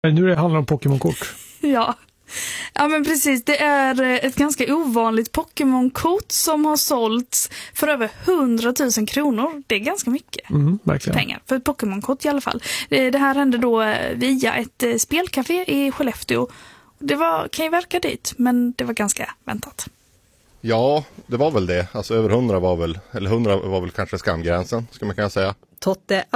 Men nu handlar det om Pokémon-kort. Ja. Ja, men precis. Det är ett ganska ovanligt Pokémon-kort som har sålts för över 100 000 kronor. Det är ganska mycket pengar för ett Pokémon-kort i alla fall. Det här hände då via ett spelcafé i Skellefteå. Kan ju verka dit, men det var ganska väntat. Ja, det var väl det. Alltså över 100 var väl kanske skamgränsen, ska man kunna säga. Totte